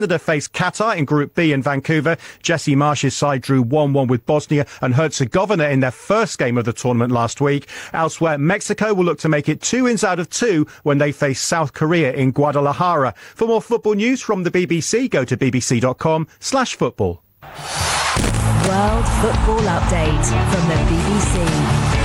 Canada faced Qatar in Group B in Vancouver. Jesse Marsh's side drew 1-1 with Bosnia and Herzegovina in their first game of the tournament last week. Elsewhere, Mexico will look to make it 2 wins out of 2 when they face South Korea in Guadalajara. For more football news from the BBC, go to bbc.com/football. World Football Update from the BBC.